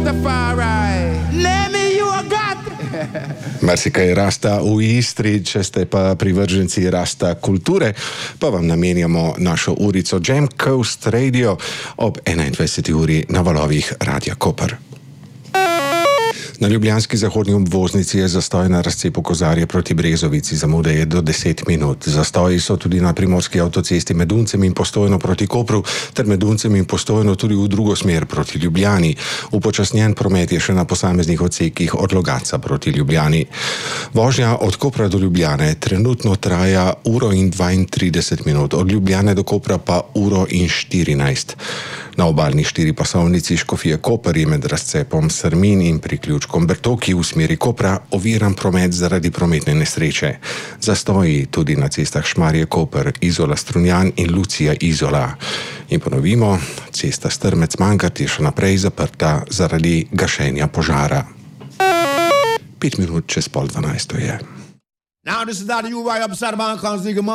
Rastafari. Name you got. Marsikaj rasta v Istri, če ste pa privrženci rasta kulture, pa vam namenjamo našo urico Jam Coast Radio ob 21. uri na valovih Radia Koper. Na ljubljanski zahodni obvoznici je zastoj na razcepu Kozarje proti Brezovici, zamude je do 10 minut. Zastoji so tudi na primorski avtocesti med Uncem in Postojno proti Kopru, ter med Uncem in Postojno tudi v drugo smer proti Ljubljani. Upočasnjen promet je še na posameznih odsekih od Logatca proti Ljubljani. Vožnja od Kopra do Ljubljane trenutno traja 1:32 minut, od Ljubljane do Kopra pa 1:14. Na obalni 4-pasovnici Škofije Koper je med razcepom Srmin in priključkom Bertoki v smeri Kopra oviran promet zaradi prometne nesreče. Zastoji tudi na cestah Šmarje Koper, Izola Strunjan in Lucija Izola. In ponovimo, cesta Strmec-Mangart je še naprej zaprta zaradi gašenja požara. 5 minut čez 11:30 je. Now this is that you right upside of my